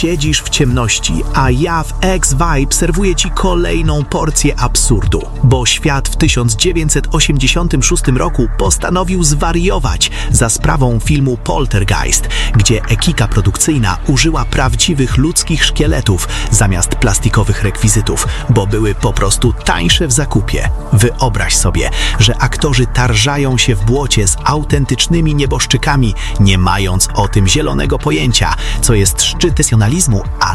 Siedzisz w ciemności, a ja w X-Vibe serwuję ci kolejną porcję absurdu, bo świat w 1986 roku postanowił zwariować za sprawą filmu Poltergeist, gdzie ekipa produkcyjna użyła prawdziwych ludzkich szkieletów zamiast plastikowych rekwizytów, bo były po prostu tańsze w zakupie. Wyobraź sobie, że aktorzy tarżają się w błocie z autentycznymi nieboszczykami, nie mając o tym zielonego pojęcia, co jest szczytem profesjonalizmu,